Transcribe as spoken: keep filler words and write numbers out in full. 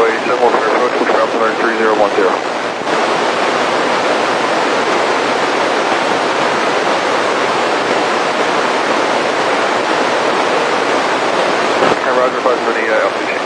Bravo eighty-seven, we'll clear approach, we'll drop to three zero one zero. Roger, five minute uh, altitude change.